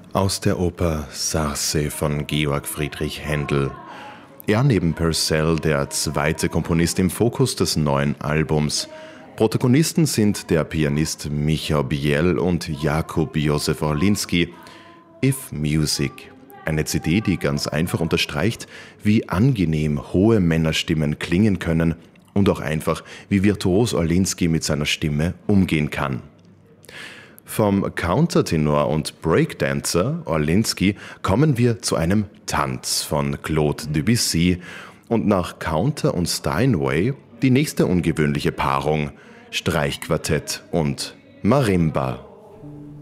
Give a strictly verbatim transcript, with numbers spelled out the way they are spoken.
Aus der Oper Sarse von Georg Friedrich Händel. Er neben Purcell der zweite Komponist im Fokus des neuen Albums. Protagonisten sind der Pianist Michał Biel und Jakub Józef Orliński. If Music. Eine C D, die ganz einfach unterstreicht, wie angenehm hohe Männerstimmen klingen können und auch einfach, wie virtuos Orliński mit seiner Stimme umgehen kann. Vom Countertenor und Breakdancer Orliński kommen wir zu einem Tanz von Claude Debussy und nach Counter und Steinway die nächste ungewöhnliche Paarung, Streichquartett und Marimba.